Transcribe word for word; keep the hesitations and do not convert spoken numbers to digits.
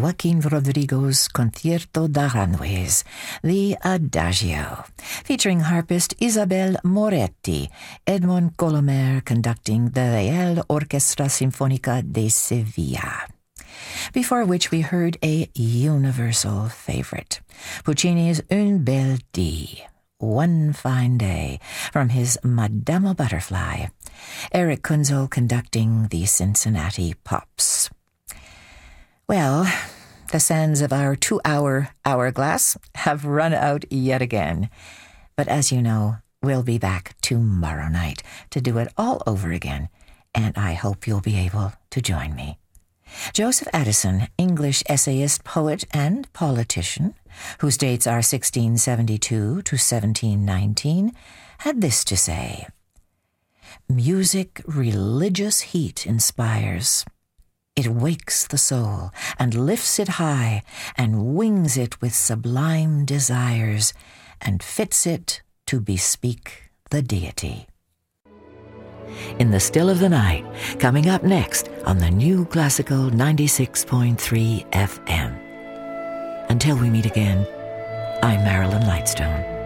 Joaquin Rodrigo's Concierto d'Aranjuez, the Adagio, featuring harpist Isabel Moretti, Edmond Colomer conducting the Real Orquestra Sinfónica de Sevilla. Before which we heard a universal favorite, Puccini's Une Belle Dee, One Fine Day, from his Madama Butterfly, Eric Kunzel conducting the Cincinnati Pops. Well, the sands of our two-hour hourglass have run out yet again. But as you know, we'll be back tomorrow night to do it all over again, and I hope you'll be able to join me. Joseph Addison, English essayist, poet, and politician, whose dates are sixteen seventy-two to seventeen nineteen, had this to say: "Music religious heat inspires. It wakes the soul and lifts it high and wings it with sublime desires and fits it to bespeak the deity." In the Still of the Night, coming up next on the New Classical ninety-six point three F M. Until we meet again, I'm Marilyn Lightstone.